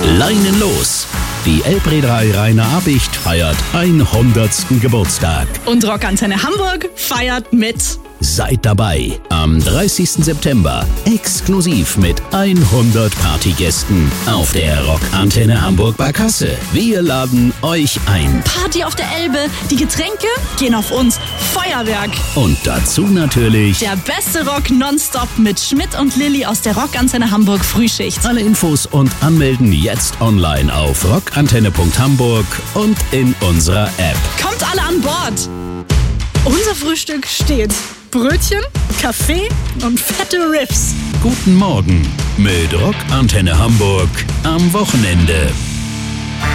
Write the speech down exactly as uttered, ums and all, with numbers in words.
Leinen los! Die Elbreederei Rainer Abicht feiert hundertsten Geburtstag. Und Rockantenne Hamburg feiert mit. Seid dabei am dreißigsten September exklusiv mit hundert Partygästen auf der Rockantenne Hamburg Barkasse. Wir laden euch ein. Party auf der Elbe, die Getränke gehen auf uns. Feuerwerk. Und dazu natürlich der beste Rock nonstop mit Schmidt und Lilly aus der Rockantenne Hamburg Frühschicht. Alle Infos und Anmelden jetzt online auf rockantenne punkt hamburg und in unserer App. Kommt alle an Bord. Unser Frühstück steht. Brötchen, Kaffee und fette Riffs. Guten Morgen mit Rockantenne Hamburg am Wochenende.